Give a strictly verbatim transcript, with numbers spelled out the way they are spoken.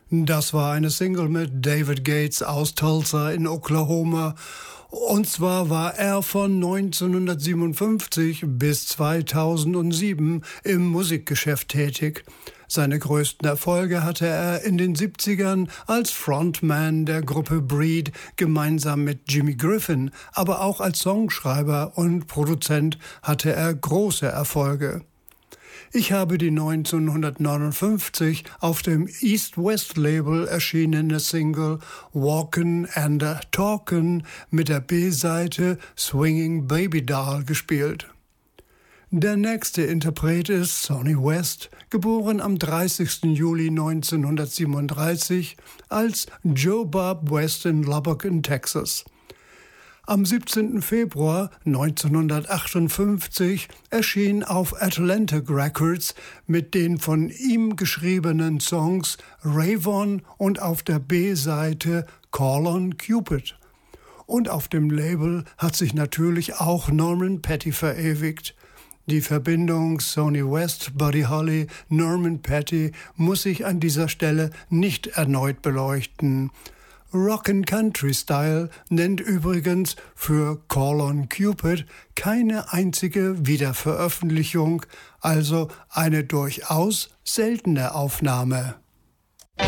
Das war eine Single mit David Gates aus Tulsa in Oklahoma. Und zwar war er von neunzehnhundertsiebenundfünfzig bis zweitausendsieben im Musikgeschäft tätig. Seine größten Erfolge hatte er in den siebzigern als Frontman der Gruppe Breed gemeinsam mit Jimmy Griffin, aber auch als Songschreiber und Produzent hatte er große Erfolge. Ich habe die neunzehnhundertneunundfünfzig auf dem East-West-Label erschienene Single Walkin' and a Talkin' mit der B-Seite Swinging Baby Doll gespielt. Der nächste Interpret ist Sonny West, geboren am dreißigsten Juli neunzehnhundertsiebenunddreißig als Joe Bob West in Lubbock in Texas. Am siebzehnten Februar neunzehnhundertachtundfünfzig erschien auf Atlantic Records mit den von ihm geschriebenen Songs Ravon und auf der B-Seite Call on Cupid. Und auf dem Label hat sich natürlich auch Norman Petty verewigt. Die Verbindung Sonny West, Buddy Holly, Norman Petty muss ich an dieser Stelle nicht erneut beleuchten. Rock'n'Country-Style nennt übrigens für Call on Cupid keine einzige Wiederveröffentlichung, also eine durchaus seltene Aufnahme.